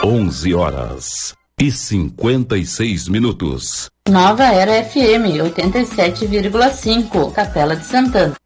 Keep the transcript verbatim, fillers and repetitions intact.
onze horas e cinquenta e seis minutos. Nova Era F M, oitenta e sete vírgula cinco, Capela de Santana.